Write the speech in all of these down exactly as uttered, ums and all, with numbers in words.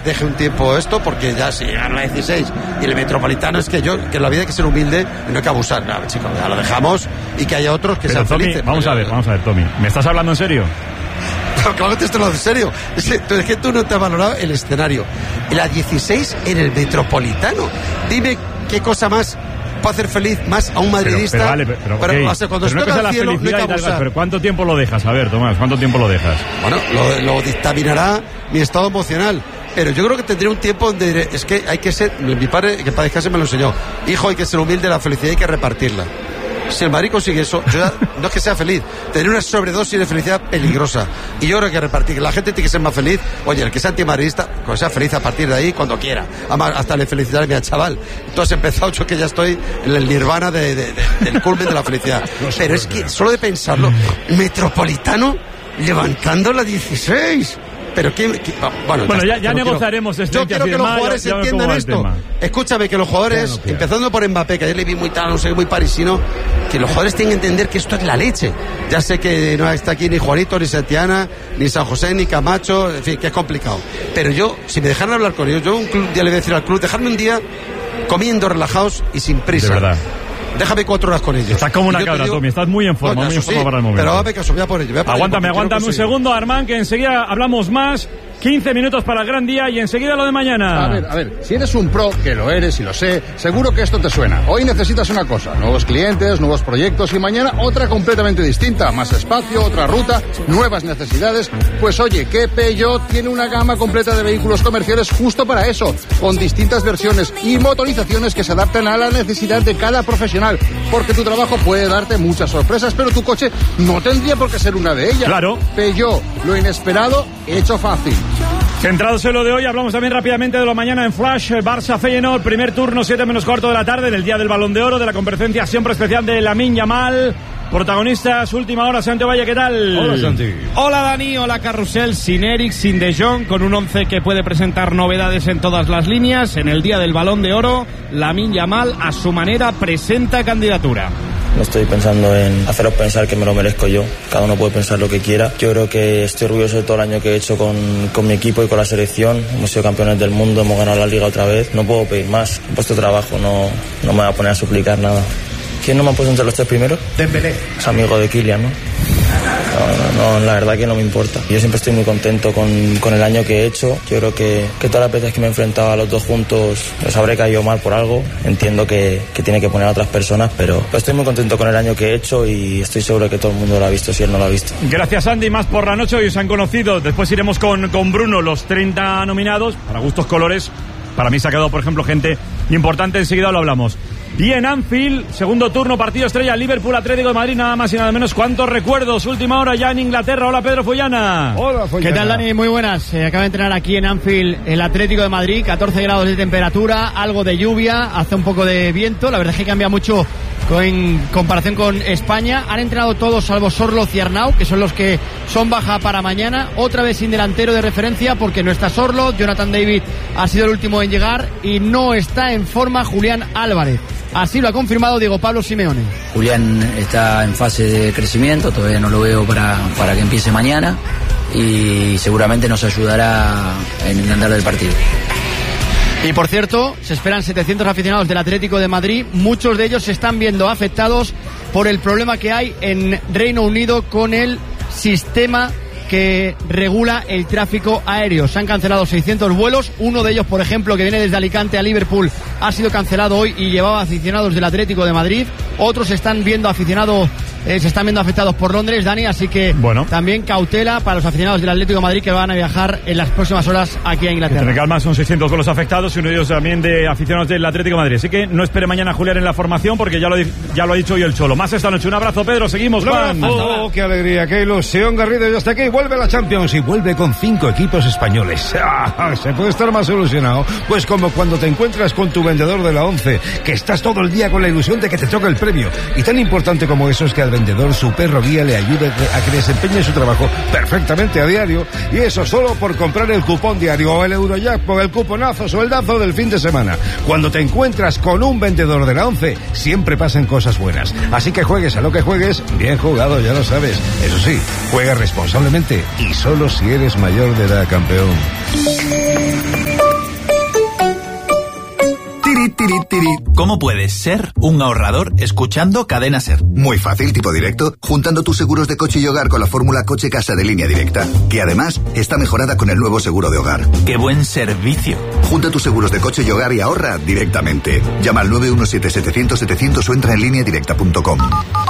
deje un tiempo esto, porque ya si gana la dieciséis y el Metropolitano, es que yo, que en la vida hay que ser humilde y no hay que abusar. No, chicos, ya lo dejamos y que haya otros que Pero, sean Tommy, felices. Vamos a ver, vamos a ver, Tommy. ¿Me estás hablando en serio? No, claro que te estoy hablando en serio. Es que, es que tú no te has valorado el escenario. La dieciséis en el Metropolitano. Dime qué cosa más puede hacer feliz más a un madridista. Pero, pero vale, pero, pero, pero, okay. o sea, cuando pero se no toca la el cielo, felicidad no hay y que tal, abusar. pero ¿cuánto tiempo lo dejas? A ver, Tomás, ¿cuánto tiempo lo dejas? Bueno, lo, lo dictaminará mi estado emocional. Pero yo creo que tendré un tiempo donde diré, es que hay que ser, mi padre, que para descansar me lo enseñó, hijo, hay que ser humilde, la felicidad hay que repartirla. Si el Madrid consigue eso, yo ya, no es que sea feliz, tener una sobredosis de felicidad peligrosa. Y yo creo que repartir, la gente tiene que ser más feliz. Oye, el que sea antimadridista, pues sea feliz a partir de ahí cuando quiera. Además, hasta le felicitaré a mi chaval. Tú has empezado, yo que ya estoy en el nirvana de, de, de, del culmen de la felicidad. Pero es que, solo de pensarlo, Metropolitano levantando la dieciséis. Pero qué, qué, bueno, bueno, ya, ya, ya quiero, negociaremos este. Yo quiero que los jugadores ya, ya entiendan esto. Escúchame, que los jugadores, no empezando por Mbappé, que ayer le vi muy tal, no sé, muy parisino, que los jugadores tienen que entender que esto es la leche. Ya sé que no está aquí ni Juanito, ni Santiana, ni San José, ni Camacho, en fin, que es complicado. Pero yo, si me dejaran hablar con ellos, yo un club, día le voy a decir al club, dejarme un día comiendo, relajados y sin prisa. De verdad. Déjame cuatro horas con ellos. Estás como una cabra, digo, Tommy. Estás muy en forma, no, muy en forma sí, para el momento. Pero dame caso, voy a por ello. Voy a por aguántame, ello aguántame un segundo, Armán, que enseguida hablamos más. quince minutos para el gran día y enseguida lo de mañana. A ver, a ver, si eres un pro, que lo eres y lo sé, seguro que esto te suena. Hoy necesitas una cosa, nuevos clientes, nuevos proyectos y mañana otra completamente distinta. Más espacio, otra ruta, nuevas necesidades. Pues oye, que Peugeot tiene una gama completa de vehículos comerciales justo para eso, con distintas versiones y motorizaciones que se adaptan a la necesidad de cada profesional. Porque tu trabajo puede darte muchas sorpresas, pero tu coche no tendría por qué ser una de ellas. Claro. Peugeot, lo inesperado, hecho fácil. Centrados en lo de hoy, hablamos también rápidamente de lo mañana en Flash. Barça Feyenoord, primer turno, siete menos cuarto de la tarde, en el día del Balón de Oro, de la conferencia siempre especial de Lamine Yamal. Protagonistas, última hora, Santi Valle, ¿qué tal? Hola, Santi. Hola, Dani, hola, Carrusel, sin Eric, sin De Jong, con un once que puede presentar novedades en todas las líneas. En el día del Balón de Oro, Lamine Yamal, a su manera, presenta candidatura. No estoy pensando en haceros pensar que me lo merezco yo. Cada uno puede pensar lo que quiera. Yo creo que estoy orgulloso de todo el año que he hecho con, con mi equipo y con la selección. Hemos sido campeones del mundo, hemos ganado la Liga otra vez. No puedo pedir más. He puesto trabajo, no, no me voy a poner a suplicar nada. ¿Quién no me ha puesto entre los tres primeros? Dembélé. Es amigo de Kylian, ¿no? No, no, no, la verdad que no me importa. Yo siempre estoy muy contento con, con el año que he hecho. Yo creo que, que todas las veces que me he enfrentado a los dos juntos les habré caído mal por algo. Entiendo que, que tiene que poner a otras personas, pero, pero estoy muy contento con el año que he hecho y estoy seguro que todo el mundo lo ha visto si él no lo ha visto. Gracias, Andy. Más por la noche, hoy os han conocido. Después iremos con, con Bruno, los treinta nominados, para gustos colores. Para mí se ha quedado, por ejemplo, gente importante. Enseguida lo hablamos. Y en Anfield, segundo turno, partido estrella, Liverpool, Atlético de Madrid, nada más y nada menos. ¿Cuántos recuerdos? Última hora ya en Inglaterra. Hola, Pedro Follana. Hola, Follana. ¿Qué tal, Dani? Muy buenas. Eh, acaba de entrenar aquí en Anfield el Atlético de Madrid, catorce grados de temperatura, algo de lluvia, hace un poco de viento. La verdad es que cambia mucho en comparación con España. Han entrenado todos salvo Sorloth y Arnau, que son los que son baja para mañana. Otra vez sin delantero de referencia porque no está Sorloth. Jonathan David ha sido el último en llegar y no está en forma Julián Álvarez. Así lo ha confirmado Diego Pablo Simeone. Julián está en fase de crecimiento, todavía no lo veo para, para que empiece mañana y seguramente nos ayudará en el andar del partido. Y por cierto, se esperan setecientos aficionados del Atlético de Madrid. Muchos de ellos se están viendo afectados por el problema que hay en Reino Unido con el sistema que regula el tráfico aéreo. Se han cancelado seiscientos vuelos. Uno de ellos, por ejemplo, que viene desde Alicante a Liverpool, ha sido cancelado hoy y llevaba aficionados del Atlético de Madrid. Otros se están viendo aficionados, eh, se están viendo afectados por Londres, Dani, así que bueno, también cautela para los aficionados del Atlético de Madrid que van a viajar en las próximas horas aquí a Inglaterra. Entre calma, son seiscientos vuelos afectados y uno de ellos también de aficionados del Atlético de Madrid. Así que no espere mañana a Julián en la formación porque ya lo, ya lo ha dicho hoy el Cholo. Más esta noche. Un abrazo, Pedro. Seguimos, Juan. Oh, qué alegría, qué ilusión, Garrido. Y hasta aquí vuelve la Champions y vuelve con cinco equipos españoles. Ah, ¿se puede estar más ilusionado? Pues como cuando te encuentras con tu vendedor de la once, que estás todo el día con la ilusión de que te toque el premio. Y tan importante como eso es que al vendedor su perro guía le ayude a que desempeñe su trabajo perfectamente a diario. Y eso solo por comprar el cupón diario o el Eurojackpot, el cuponazo, sueldazo del fin de semana. Cuando te encuentras con un vendedor de la once, siempre pasan cosas buenas. Así que juegues a lo que juegues, bien jugado, ya lo sabes. Eso sí, juega responsablemente y solo si eres mayor de edad, campeón. ¿Cómo puedes ser un ahorrador escuchando Cadena Ser? Muy fácil, tipo directo, juntando tus seguros de coche y hogar con la fórmula Coche Casa de Línea Directa, que además está mejorada con el nuevo seguro de hogar. ¡Qué buen servicio! Junta tus seguros de coche y hogar y ahorra directamente. Llama al nueve uno siete setecientos setecientos o entra en línea directa punto com.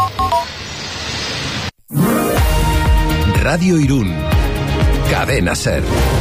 Radio Irún. Cadena Ser.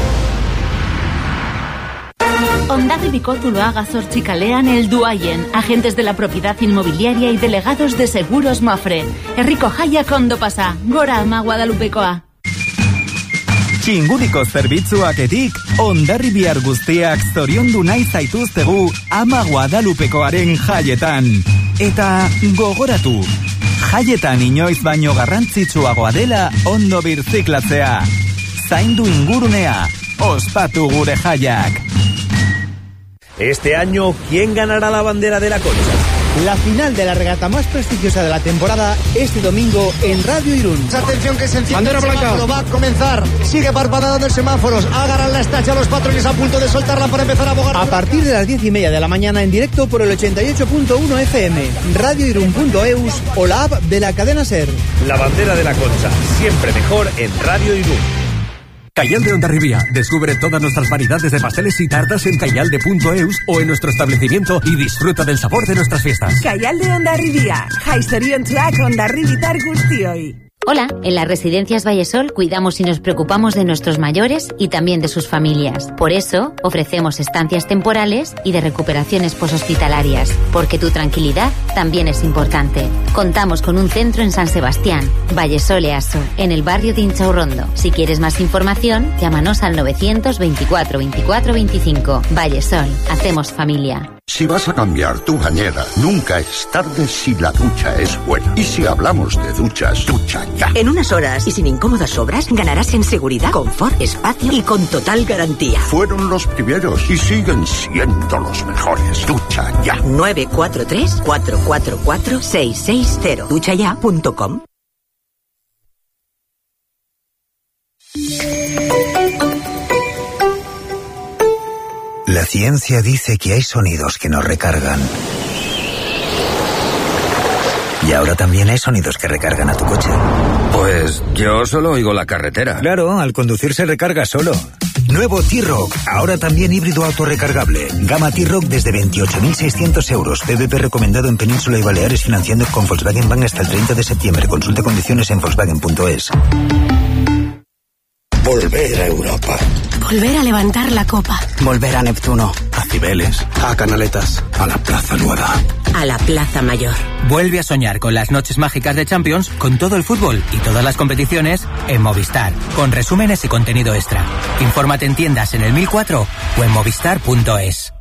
Ondada Bikotu Loaga Zortzikalean el Duayen, agentes de la propiedad inmobiliaria y delegados de Seguros Mafre. Herriko Jaiak ondo pasa, gora ama Guadalupekoa. Txingudiko zerbitzuaketik, Hondarribiar guztiak zoriondu nahi zaituztegu ama Guadalupekoaren jaietan. Eta gogoratu, jaietan inoiz baino garrantzitsuagoa dela ondo birziklatzea. Zaindu ingurunea, ospatu gure jaiak. Este año, ¿quién ganará la bandera de la Concha? La final de la regata más prestigiosa de la temporada, este domingo en Radio Irún. Atención que se enciende bandera el blanca. semáforo, va a comenzar. Sigue parpadeando semáforos, agarran la estacha los patrones a punto de soltarla para empezar a abogar. A partir de las diez y media de la mañana en directo por el ochenta y ocho punto uno F M, radioirún punto eus o la app de la cadena Ser. La bandera de la Concha, siempre mejor en Radio Irún. Cayalde Hondarribia. Descubre todas nuestras variedades de pasteles y tartas en cayalde punto eus o en nuestro establecimiento y disfruta del sabor de nuestras fiestas. Cayalde Hondarribia. Jaizoriontxoak Hondarribitar guztioi. Hola, en las Residencias Vallesol cuidamos y nos preocupamos de nuestros mayores y también de sus familias. Por eso, ofrecemos estancias temporales y de recuperaciones poshospitalarias, porque tu tranquilidad también es importante. Contamos con un centro en San Sebastián, Vallesol Easo, en el barrio de Inchaurrondo. Si quieres más información, llámanos al novecientos veinticuatro veinticuatro veinticinco. Vallesol, hacemos familia. Si vas a cambiar tu bañera, nunca es tarde si la ducha es buena. Y si hablamos de duchas, ducha ya. En unas horas y sin incómodas obras, ganarás en seguridad, confort, espacio y con total garantía. Fueron los primeros y siguen siendo los mejores. Ducha ya. nueve cuatro tres, cuatro cuatro cuatro, seis seis cero. ducha ya punto com. La ciencia dice que hay sonidos que nos recargan. Y ahora también hay sonidos que recargan a tu coche. Pues yo solo oigo la carretera. Claro, al conducir se recarga solo. Nuevo T-Roc, ahora también híbrido autorrecargable. Gama T-Roc desde veintiocho mil seiscientos euros. P V P recomendado en Península y Baleares financiando con Volkswagen Bank hasta el treinta de septiembre. Consulta condiciones en volkswagen punto es. Volver a Europa. Volver a levantar la copa. Volver a Neptuno. A Cibeles. A Canaletas. A la Plaza Nueva. A la Plaza Mayor. Vuelve a soñar con las noches mágicas de Champions, con todo el fútbol y todas las competiciones en Movistar, con resúmenes y contenido extra. Infórmate en tiendas en el mil cuatro o en movistar punto es.